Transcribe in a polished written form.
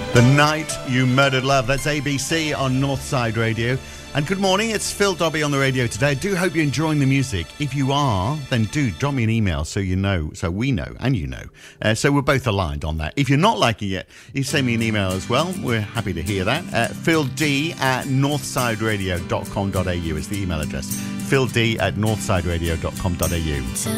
The Night You Murdered Love. That's ABC on Northside Radio. And good morning, it's Phil Dobbie on the radio today. I do hope you're enjoying the music. If you are, then do drop me an email so you know, so we know, and you know. So we're both aligned on that. If you're not liking it, you send me an email as well. We're happy to hear that. philD@northsideradio.com.au is the email address. philD@northsideradio.com.au.